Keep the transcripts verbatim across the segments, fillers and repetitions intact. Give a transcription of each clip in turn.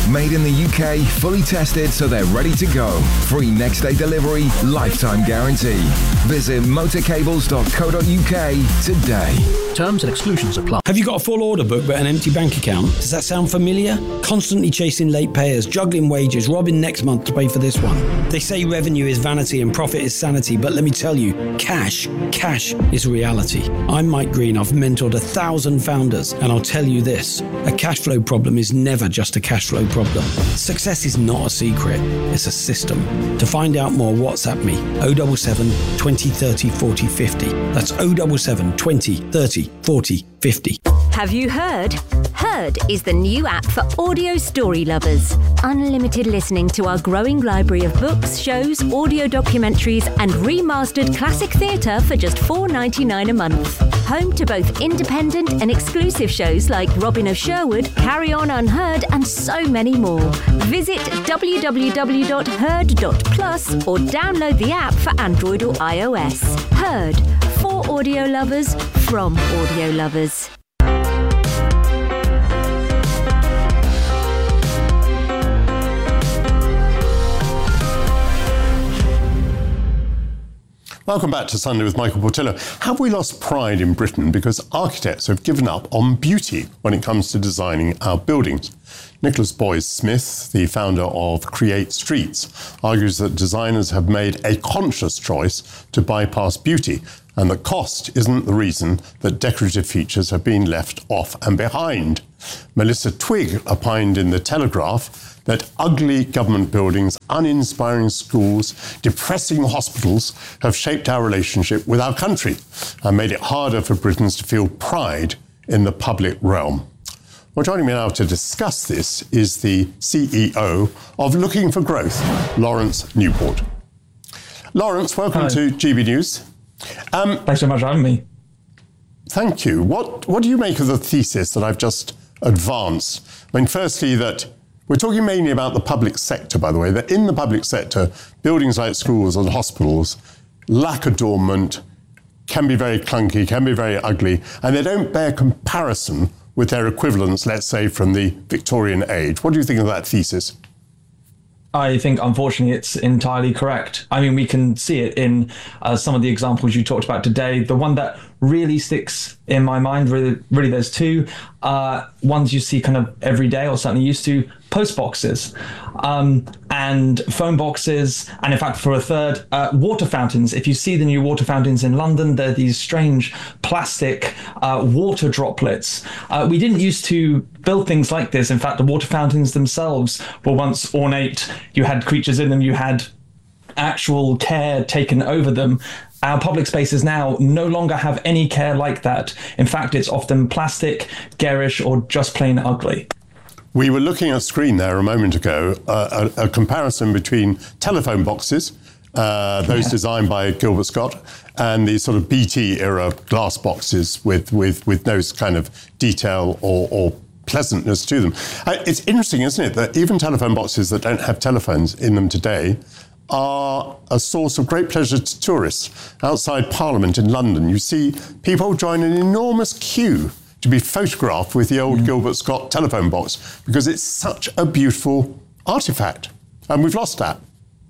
Made in the U K, fully tested so they're ready to go. Free next day delivery, lifetime guarantee. Visit motorcables dot co dot uk today. Terms and exclusions apply. Have you got a full order book but an empty bank account? Does that sound familiar? Constantly chasing late payers, juggling wages, robbing next month to pay for this one. They say revenue is vanity and profit is sanity, but let me tell you, cash, cash is reality. I'm Mike Green. I've mentored a thousand founders, and I'll tell you this, a cash flow problem is never just a cash flow problem. Success is not a secret, it's a system. To find out more, WhatsApp me, oh seven seven, twenty, thirty, forty, fifty. That's oh seven seven, twenty, thirty, forty, fifty. Have you heard? Heard is the new app for audio story lovers. Unlimited listening to our growing library of books, shows, audio documentaries, and remastered classic theatre for just four dollars ninety-nine a month. Home to both independent and exclusive shows like Robin of Sherwood, Carry On Unheard, and so many more. Visit w w w dot heard dot plus or download the app for Android or iOS. Heard, for audio lovers, from audio lovers. Welcome back to Sunday with Michael Portillo. Have we lost pride in Britain because architects have given up on beauty when it comes to designing our buildings? Nicholas Boys-Smith, the founder of Create Streets, argues that designers have made a conscious choice to bypass beauty and that cost isn't the reason that decorative features have been left off and behind. Melissa Twigg opined in The Telegraph that ugly government buildings, uninspiring schools, depressing hospitals have shaped our relationship with our country and made it harder for Britons to feel pride in the public realm. Well, joining me now to discuss this is the C E O of Looking for Growth, Lawrence Newport. Lawrence, welcome Hi. to G B News. Um, Thanks so much for having me. Thank you. What, what do you make of the thesis that I've just advanced? I mean, firstly, that we're talking mainly about the public sector, by the way, that in the public sector, buildings like schools and hospitals lack adornment, can be very clunky, can be very ugly, and they don't bear comparison with their equivalents, let's say, from the Victorian age. What do you think of that thesis? I think, unfortunately, it's entirely correct. I mean, we can see it in uh, some of the examples you talked about today. The one that really sticks in my mind, really, really there's two. Uh, ones you see kind of every day, or certainly used to, post boxes um, and phone boxes. And in fact, for a third, uh, water fountains. If you see the new water fountains in London, they're these strange plastic uh, water droplets. Uh, we didn't used to build things like this. In fact, the water fountains themselves were once ornate. You had creatures in them. You had actual care taken over them. Our public spaces now no longer have any care like that. In fact, it's often plastic, garish, or just plain ugly. We were looking at a screen there a moment ago, uh, a, a comparison between telephone boxes, uh, those yeah. designed by Gilbert Scott, and the sort of B T era glass boxes with, with, with no kind of detail or, or pleasantness to them. Uh, it's interesting, isn't it, that even telephone boxes that don't have telephones in them today are a source of great pleasure to tourists. Outside Parliament in London, you see people join an enormous queue to be photographed with the old mm. Gilbert Scott telephone box because it's such a beautiful artefact. And we've lost that.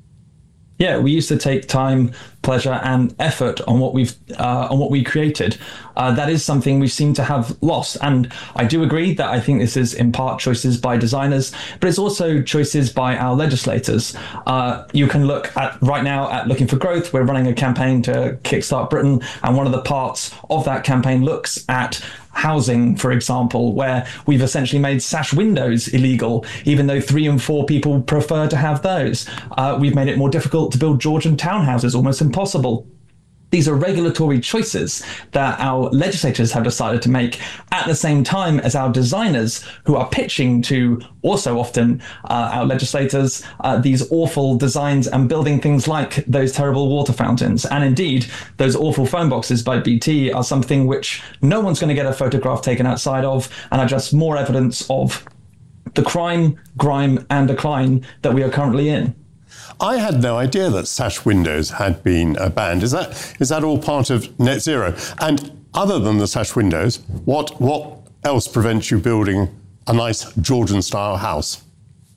Yeah, we used to take time, pleasure, and effort on what we've uh, on what we created. Uh, that is something we seem to have lost. And I do agree that I think this is in part choices by designers, but it's also choices by our legislators. Uh, you can look at right now at Looking for Growth. We're running a campaign to kickstart Britain, and one of the parts of that campaign looks at housing, for example, where we've essentially made sash windows illegal, even though three and four people prefer to have those. Uh, we've made it more difficult to build Georgian townhouses, almost impossible. These are regulatory choices that our legislators have decided to make at the same time as our designers, who are pitching to also often uh, our legislators uh, these awful designs and building things like those terrible water fountains. And indeed, those awful phone boxes by B T are something which no one's going to get a photograph taken outside of, and are just more evidence of the crime, grime and decline that we are currently in. I had no idea that sash windows had been uh, banned. Is that is that all part of net zero? And other than the sash windows, what what else prevents you building a nice Georgian-style house?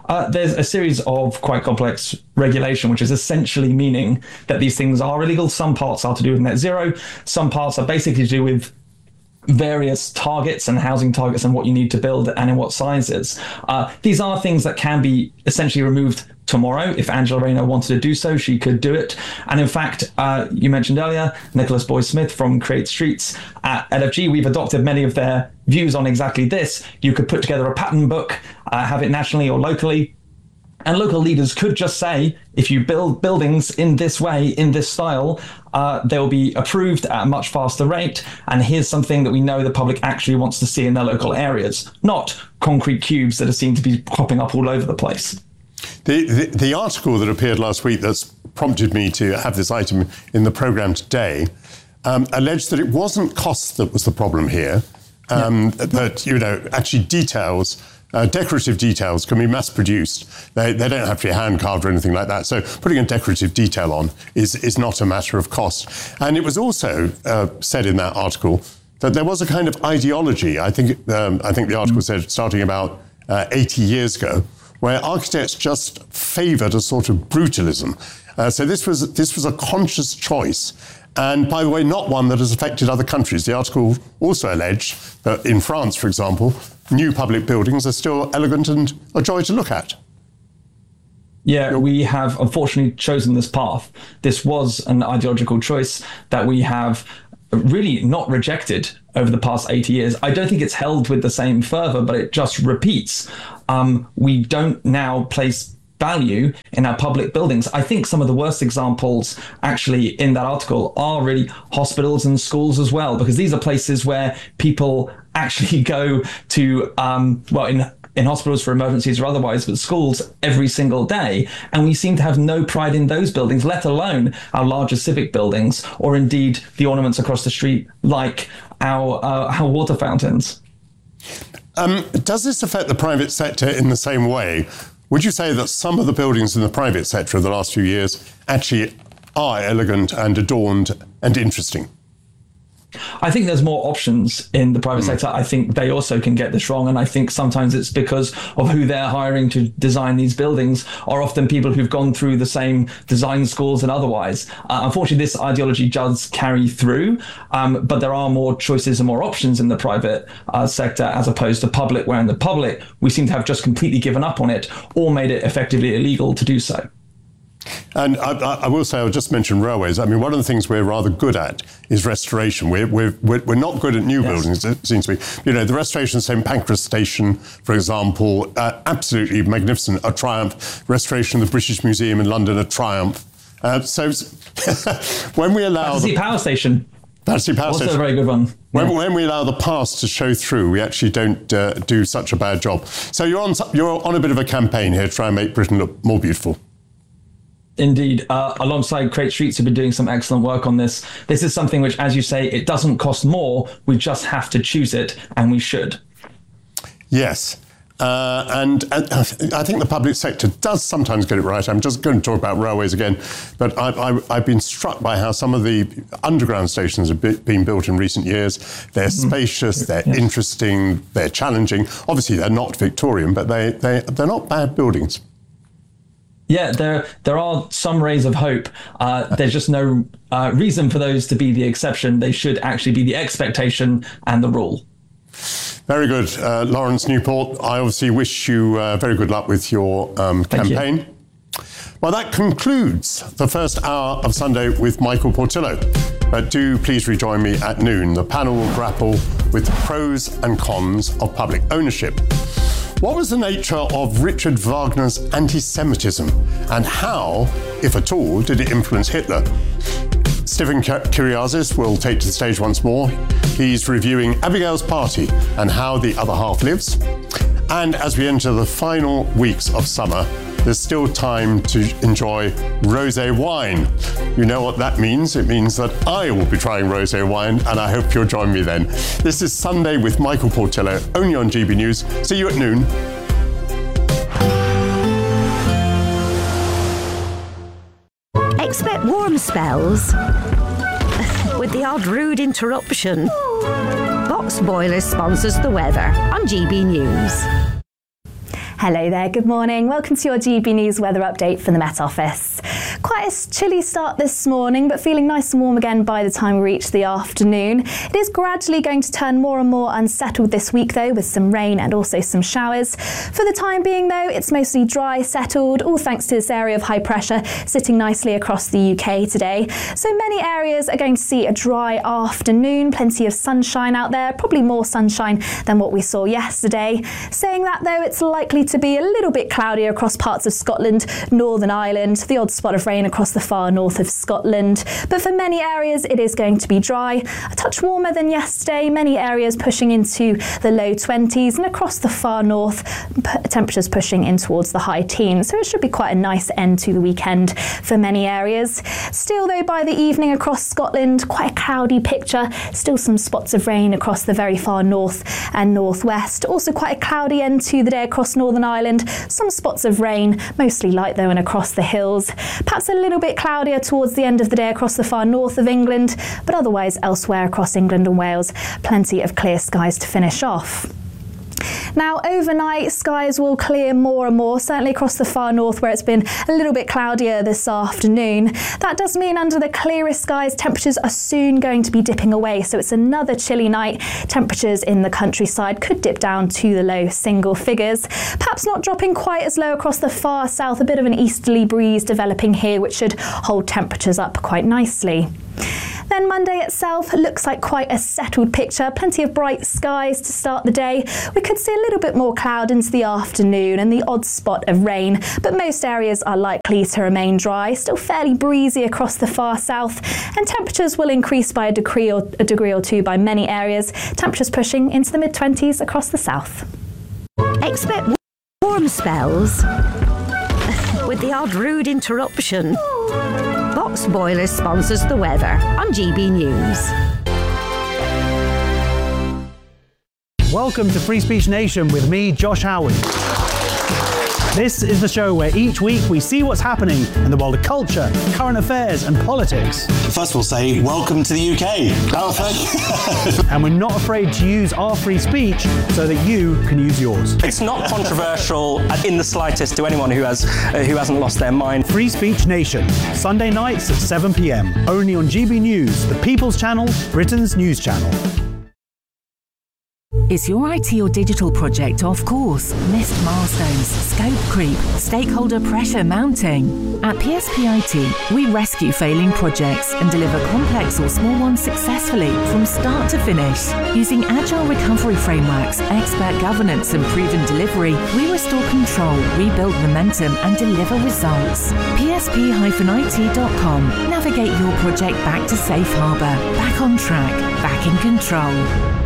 Uh, there's a series of quite complex regulation, which is essentially meaning that these things are illegal. Some parts are to do with net zero. Some parts are basically to do with various targets and housing targets and what you need to build and in what sizes. Uh, these are things that can be essentially removed tomorrow. If Angela Rayner wanted to do so, she could do it. And in fact, uh, you mentioned earlier, Nicholas Boyd-Smith from Create Streets at L F G, we've adopted many of their views on exactly this. You could put together a pattern book, uh, have it nationally or locally, and local leaders could just say, if you build buildings in this way, in this style, uh, they'll be approved at a much faster rate. And here's something that we know the public actually wants to see in their local areas, not concrete cubes that are seen to be popping up all over the place. The, the, the article that appeared last week that's prompted me to have this item in the programme today um, alleged that it wasn't cost that was the problem here, um, yeah. that, you know, actually details... Uh, decorative details can be mass-produced. They, they don't have to be hand-carved or anything like that. So putting a decorative detail on is, is not a matter of cost. And it was also uh, said in that article that there was a kind of ideology, I think um, I think the article said starting about uh, eighty years ago, where architects just favoured a sort of brutalism. Uh, so this was this was a conscious choice. And by the way, not one that has affected other countries. The article also alleged that in France, for example, new public buildings are still elegant and a joy to look at. Yeah, we have unfortunately chosen this path. This was an ideological choice that we have really not rejected over the past eighty years. I don't think it's held with the same fervour, but it just repeats. Um, we don't now place value in our public buildings. I think some of the worst examples actually in that article are really hospitals and schools as well, because these are places where people actually go to, um, well, in in hospitals for emergencies or otherwise, but schools every single day. And we seem to have no pride in those buildings, let alone our larger civic buildings, or indeed the ornaments across the street, like our, uh, our water fountains. Um, does this affect the private sector in the same way? Would you say that some of the buildings in the private sector of the last few years actually are elegant and adorned and interesting? I think there's more options in the private mm. sector. I think they also can get this wrong. And I think sometimes it's because of who they're hiring to design these buildings are often people who've gone through the same design schools and otherwise. Uh, unfortunately, this ideology does carry through, um, but there are more choices and more options in the private uh, sector as opposed to public, where in the public, we seem to have just completely given up on it or made it effectively illegal to do so. And I, I will say, I'll just mention railways. I mean, one of the things we're rather good at is restoration. We're, we're, we're not good at new yes. buildings, it seems to be. You know, the restoration of Saint Pancras Station, for example, uh, absolutely magnificent, a triumph. Restoration of the British Museum in London, a triumph. Uh, so when we allow... Battersea the Power Station. Battersea Power also Station. Also a very good one. When, yeah. when we allow the past to show through, we actually don't uh, do such a bad job. So you're on, you're on a bit of a campaign here to try and make Britain look more beautiful. Indeed. Uh, alongside Create Streets, who've been doing some excellent work on this. This is something which, as you say, it doesn't cost more. We just have to choose it, and we should. Yes. Uh, and, and I think the public sector does sometimes get it right. I'm just going to talk about railways again, but I, I, I've been struck by how some of the underground stations have been built in recent years. They're mm-hmm. spacious, they're yes. interesting, they're challenging. Obviously, they're not Victorian, but they, they, they're not bad buildings. Yeah, there there are some rays of hope. Uh, there's just no uh, reason for those to be the exception. They should actually be the expectation and the rule. Very good. Uh, Lawrence Newport, I obviously wish you uh, very good luck with your um, campaign. You. Well, that concludes the first hour of Sunday with Michael Portillo. But do please rejoin me at noon. The panel will grapple with the pros and cons of public ownership. What was the nature of Richard Wagner's anti-Semitism, and how, if at all, did it influence Hitler? Stephen Kyriazis will take to the stage once more. He's reviewing Abigail's Party and how the other half lives. And as we enter the final weeks of summer, there's still time to enjoy rosé wine. You know what that means? It means that I will be trying rosé wine, and I hope you'll join me then. This is Sunday with Michael Portillo, only on G B News. See you at noon. Expect warm spells with the odd rude interruption. Box Boilers sponsors the weather on G B News. Hello there, good morning. Welcome to your G B News weather update from the Met Office. Quite a chilly start this morning, but feeling nice and warm again by the time we reach the afternoon. It is gradually going to turn more and more unsettled this week though, with some rain and also some showers. For the time being though, it's mostly dry, settled, all thanks to this area of high pressure sitting nicely across the U K today. So many areas are going to see a dry afternoon, plenty of sunshine out there, probably more sunshine than what we saw yesterday. Saying that though, it's likely to be a little bit cloudier across parts of Scotland, Northern Ireland, the odd spot of rain across the far north of Scotland. But for many areas, it is going to be dry, a touch warmer than yesterday, many areas pushing into the low twenties, and across the far north, p- temperatures pushing in towards the high teens. So it should be quite a nice end to the weekend for many areas. Still though, by the evening across Scotland, quite a cloudy picture, still some spots of rain across the very far north and northwest. Also quite a cloudy end to the day across Northern Ireland, some spots of rain, mostly light though and across the hills. Perhaps a little bit cloudier towards the end of the day across the far north of England, but otherwise elsewhere across England and Wales, plenty of clear skies to finish off. Now, overnight, skies will clear more and more, certainly across the far north where it's been a little bit cloudier this afternoon. That does mean under the clearest skies, temperatures are soon going to be dipping away, so it's another chilly night. Temperatures in the countryside could dip down to the low single figures. Perhaps not dropping quite as low across the far south, a bit of an easterly breeze developing here, which should hold temperatures up quite nicely. Then Monday itself looks like quite a settled picture, plenty of bright skies to start the day. We could see a little bit more cloud into the afternoon and the odd spot of rain, but most areas are likely to remain dry, still fairly breezy across the far south, and temperatures will increase by a degree or, a degree or two by many areas, temperatures pushing into the mid twenties across the south. Expect warm spells with the odd rude interruption. Box Boilers sponsors the weather on G B News. Welcome to Free Speech Nation with me, Josh Howard. This is the show where each week we see what's happening in the world of culture, current affairs and politics. First we'll say welcome to the U K. Oh, thank you. And we're not afraid to use our free speech so that you can use yours. It's not controversial in the slightest to anyone who has uh, who hasn't lost their mind. Free Speech Nation, Sunday nights at seven p.m. only on G B News, the People's Channel, Britain's news channel. Is your I T or digital project off course? Missed milestones, scope creep, stakeholder pressure mounting? At P S P I T, we rescue failing projects and deliver complex or small ones successfully from start to finish. Using agile recovery frameworks, expert governance and proven delivery, we restore control, rebuild momentum and deliver results. P S P I T dot com. Navigate your project back to safe harbour, back on track, back in control.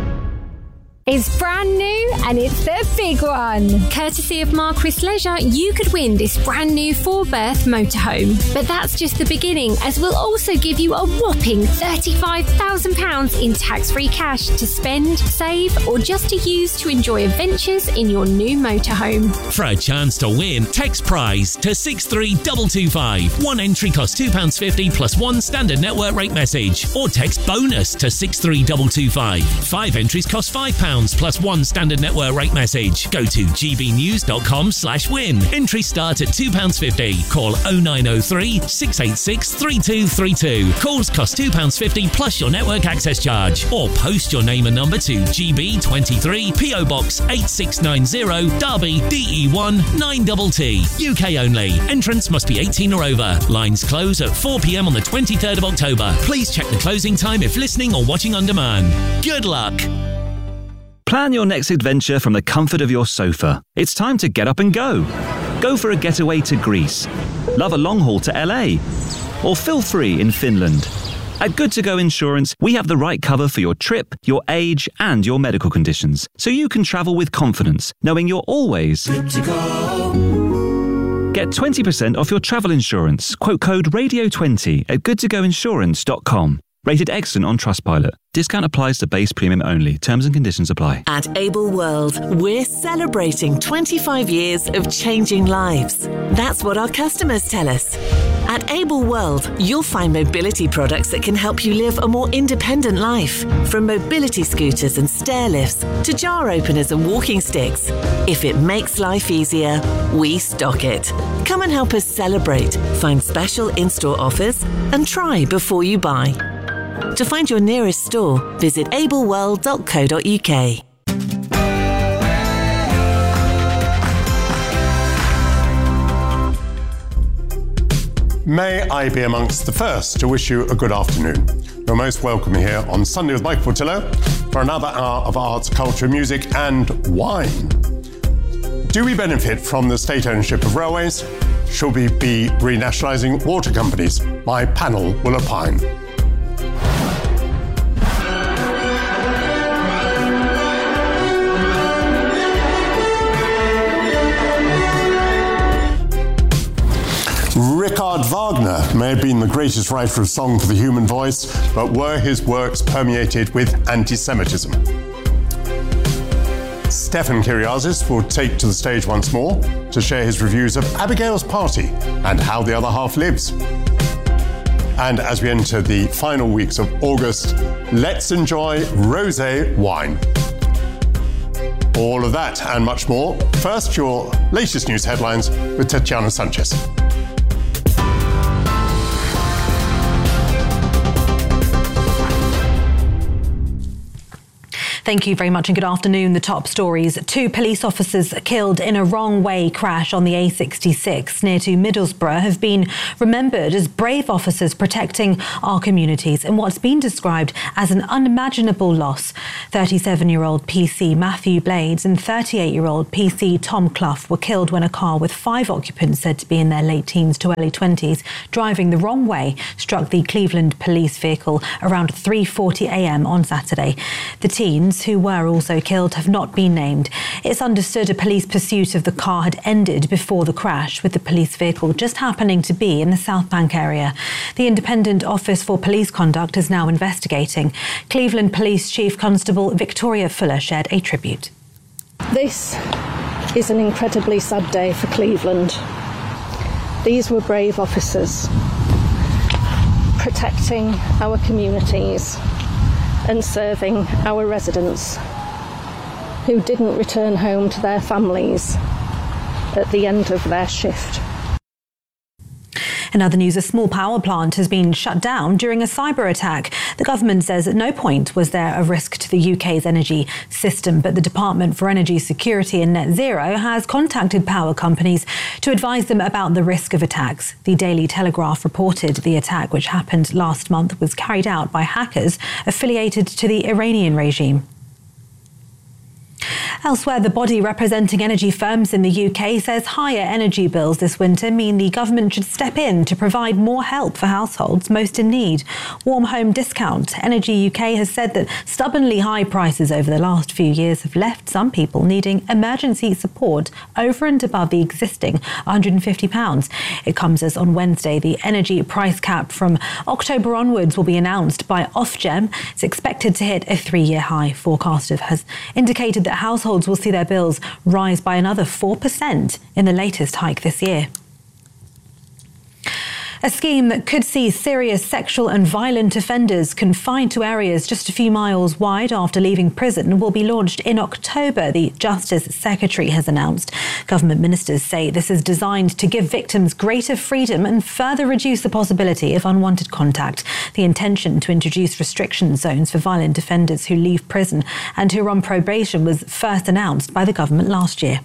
It's brand new and it's the big one. Courtesy of Marquis Leisure, you could win this brand new four-berth motorhome. But that's just the beginning, as we'll also give you a whopping thirty-five thousand pounds in tax-free cash to spend, save, or just to use to enjoy adventures in your new motorhome. For a chance to win, text prize to six three two two five. One entry costs two pounds fifty plus one standard network rate message. Or text bonus to six three two two five. Five entries cost five pounds plus one standard network rate message. Go to gbnews.com slash win. Entries start at two pounds fifty. Call oh nine oh three, six eight six, three two three two. Calls cost two pounds fifty plus your network access charge. Or post your name and number to G B twenty-three, P O Box eight six nine zero, Derby, D E one nine T T. U K only. Entrance must be eighteen or over. Lines close at four p.m. on the twenty-third of October. Please check the closing time if listening or watching on demand. Good luck. Plan your next adventure from the comfort of your sofa. It's time to get up and go. Go for a getaway to Greece. Love a long haul to L A. Or feel free in Finland. At Good To Go Insurance, we have the right cover for your trip, your age, and your medical conditions, so you can travel with confidence, knowing you're always good to go. Get twenty percent off your travel insurance. Quote code radio twenty at good to go insurance dot com. Rated excellent on Trustpilot. Discount applies to base premium only. Terms and conditions apply. At Able World, we're celebrating twenty-five years of changing lives. That's what our customers tell us. At Able World, you'll find mobility products that can help you live a more independent life. From mobility scooters and stair lifts to jar openers and walking sticks. If it makes life easier, we stock it. Come and help us celebrate, find special in-store offers, and try before you buy. To find your nearest store, visit able world dot co dot u k. May I be amongst the first to wish you a good afternoon. You're most welcome here on Sunday with Michael Portillo for another hour of arts, culture, music and wine. Do we benefit from the state ownership of railways? Should we be renationalising water companies? My panel will opine. Richard Wagner may have been the greatest writer of song for the human voice, but were his works permeated with anti-Semitism? Stefan Kyriazis will take to the stage once more to share his reviews of Abigail's Party and How the Other Half Lives. And as we enter the final weeks of August, let's enjoy rosé wine. All of that and much more. First, your latest news headlines with Tatiana Sanchez. Thank you very much and good afternoon. The top stories. Two police officers killed in a wrong-way crash on the A sixty-six near to Middlesbrough have been remembered as brave officers protecting our communities in what's been described as an unimaginable loss. thirty-seven-year-old P C Matthew Blades and thirty-eight-year-old P C Tom Clough were killed when a car with five occupants said to be in their late teens to early twenties driving the wrong way struck the Cleveland police vehicle around three forty a m on Saturday. The teens, who were also killed, have not been named. It's understood a police pursuit of the car had ended before the crash, with the police vehicle just happening to be in the South Bank area. The Independent Office for Police Conduct is now investigating. Cleveland Police Chief Constable Victoria Fuller shared a tribute. This is an incredibly sad day for Cleveland. These were brave officers protecting our communities and serving our residents who didn't return home to their families at the end of their shift. In other news, a small power plant has been shut down during a cyber attack. The government says at no point was there a risk to the U K's energy system, but the Department for Energy Security and Net Zero has contacted power companies to advise them about the risk of attacks. The Daily Telegraph reported the attack, which happened last month, was carried out by hackers affiliated to the Iranian regime. Elsewhere, the body representing energy firms in the U K says higher energy bills this winter mean the government should step in to provide more help for households most in need. Warm Home Discount Energy U K has said that stubbornly high prices over the last few years have left some people needing emergency support over and above the existing one hundred fifty pounds. It comes as on Wednesday the energy price cap from October onwards will be announced by Ofgem. It's expected to hit a three-year high. Forecasters has indicated that households will see their bills rise by another four percent in the latest hike this year. A scheme that could see serious sexual and violent offenders confined to areas just a few miles wide after leaving prison will be launched in October, the Justice Secretary has announced. Government ministers say this is designed to give victims greater freedom and further reduce the possibility of unwanted contact. The intention to introduce restriction zones for violent offenders who leave prison and who are on probation was first announced by the government last year.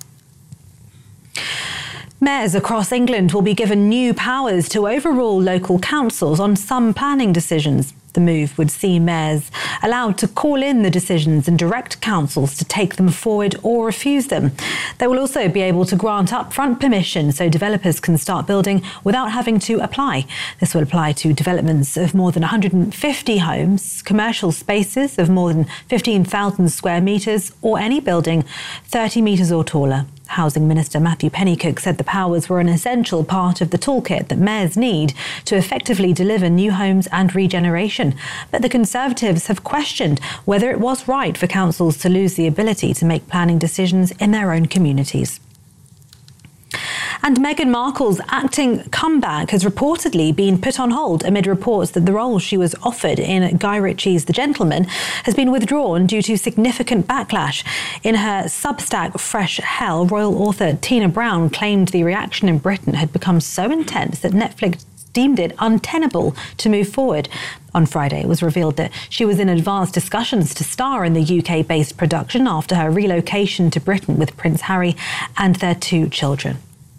Mayors across England will be given new powers to overrule local councils on some planning decisions. The move would see mayors allowed to call in the decisions and direct councils to take them forward or refuse them. They will also be able to grant upfront permission so developers can start building without having to apply. This will apply to developments of more than one hundred fifty homes, commercial spaces of more than fifteen thousand square metres, or any building thirty metres or taller. Housing Minister Matthew Pennycook said the powers were an essential part of the toolkit that mayors need to effectively deliver new homes and regeneration. But the Conservatives have questioned whether it was right for councils to lose the ability to make planning decisions in their own communities. And Meghan Markle's acting comeback has reportedly been put on hold amid reports that the role she was offered in Guy Ritchie's The Gentleman has been withdrawn due to significant backlash. In her Substack Fresh Hell, royal author Tina Brown claimed the reaction in Britain had become so intense that Netflix deemed it untenable to move forward. On Friday, it was revealed that she was in advanced discussions to star in the U K-based production after her relocation to Britain with Prince Harry and their two children.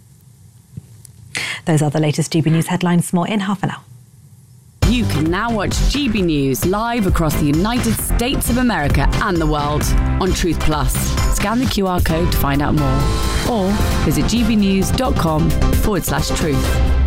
Those are the latest G B News headlines. More in half an hour. You can now watch G B News live across the United States of America and the world on Truth Plus. Scan the Q R code to find out more or visit gbnews.com forward slash truth.